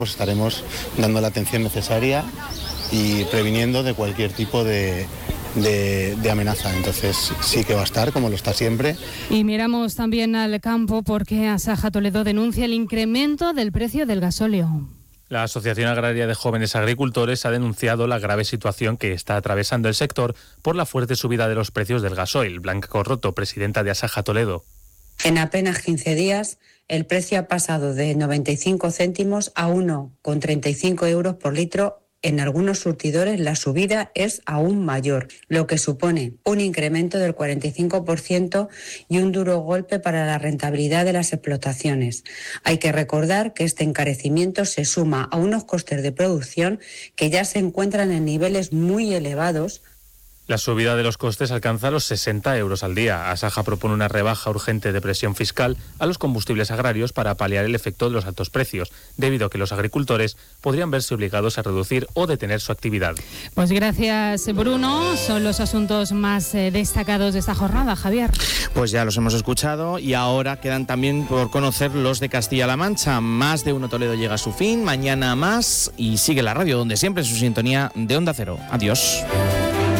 Pues estaremos dando la atención necesaria y previniendo de cualquier tipo de amenaza. Entonces sí que va a estar, como lo está siempre. Y miramos también al campo porque Asaja Toledo denuncia el incremento del precio del gasóleo. La Asociación Agraria de Jóvenes Agricultores ha denunciado la grave situación que está atravesando el sector por la fuerte subida de los precios del gasoil. Blanca Corroto, presidenta de Asaja Toledo. En apenas 15 días, el precio ha pasado de 95 céntimos a 1,35 euros por litro. En algunos surtidores la subida es aún mayor, lo que supone un incremento del 45% y un duro golpe para la rentabilidad de las explotaciones. Hay que recordar que este encarecimiento se suma a unos costes de producción que ya se encuentran en niveles muy elevados. La subida de los costes alcanza los 60 euros al día. Asaja propone una rebaja urgente de presión fiscal a los combustibles agrarios para paliar el efecto de los altos precios, debido a que los agricultores podrían verse obligados a reducir o detener su actividad. Pues gracias, Bruno. Son los asuntos más destacados de esta jornada, Javier. Pues ya los hemos escuchado y ahora quedan también por conocer los de Castilla-La Mancha. Más de Uno Toledo llega a su fin, mañana más y sigue la radio donde siempre en su sintonía de Onda Cero. Adiós.